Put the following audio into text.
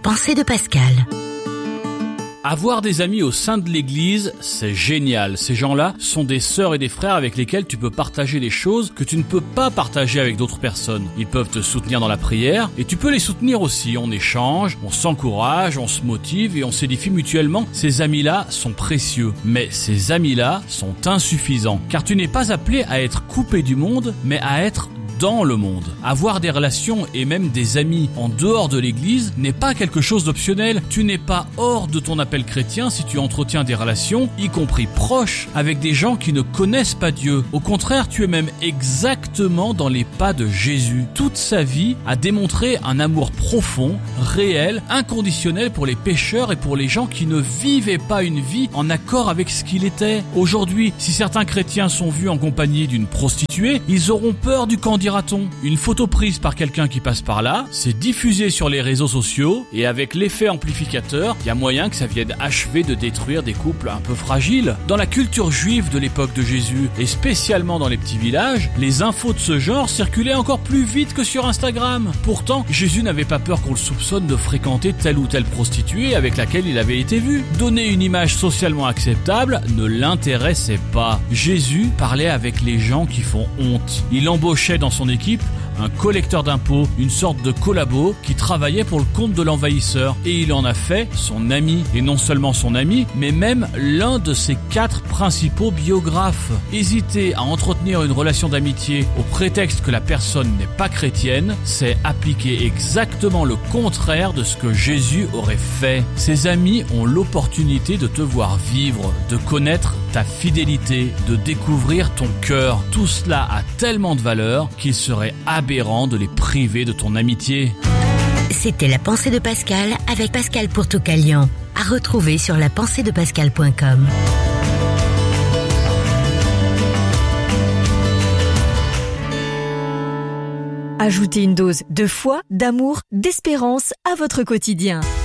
pensée de Pascal. Avoir des amis au sein de l'église, c'est génial. Ces gens-là sont des sœurs et des frères avec lesquels tu peux partager des choses que tu ne peux pas partager avec d'autres personnes. Ils peuvent te soutenir dans la prière et tu peux les soutenir aussi. On échange, on s'encourage, on se motive et on s'édifie mutuellement. Ces amis-là sont précieux. Mais ces amis-là sont insuffisants. Car tu n'es pas appelé à être coupé du monde, mais à être dans le monde. Avoir des relations et même des amis en dehors de l'église n'est pas quelque chose d'optionnel. Tu n'es pas hors de ton appel chrétien si tu entretiens des relations, y compris proches, avec des gens qui ne connaissent pas Dieu. Au contraire, tu es même exactement dans les pas de Jésus. Toute sa vie a démontré un amour profond, réel, inconditionnel pour les pécheurs et pour les gens qui ne vivaient pas une vie en accord avec ce qu'il était. Aujourd'hui, si certains chrétiens sont vus en compagnie d'une prostituée, ils auront peur du qu'en dira-t-on. Une photo prise par quelqu'un qui passe par là, c'est diffusé sur les réseaux sociaux et avec l'effet amplificateur, il y a moyen que ça vienne achever de détruire des couples un peu fragiles. Dans la culture juive de l'époque de Jésus et spécialement dans les petits villages, les infos de ce genre circulaient encore plus vite que sur Instagram. Pourtant, Jésus n'avait pas peur qu'on le soupçonne de fréquenter telle ou telle prostituée avec laquelle il avait été vu. Donner une image socialement acceptable ne l'intéressait pas. Jésus parlait avec les gens qui font honte. Il embauchait dans son équipe un collecteur d'impôts, une sorte de collabo qui travaillait pour le compte de l'envahisseur. Et il en a fait son ami. Et non seulement son ami, mais même l'un de ses 4 principaux biographes. Hésiter à entretenir une relation d'amitié au prétexte que la personne n'est pas chrétienne, c'est appliquer exactement le contraire de ce que Jésus aurait fait. Ses amis ont l'opportunité de te voir vivre, de connaître ta fidélité, de découvrir ton cœur. Tout cela a tellement de valeur qu'il serait aberrant de les priver de ton amitié. C'était la pensée de Pascal avec Pascal Pourtoucalian. À retrouver sur lapenseedepascal.com. Ajoutez une dose de foi, d'amour, d'espérance à votre quotidien.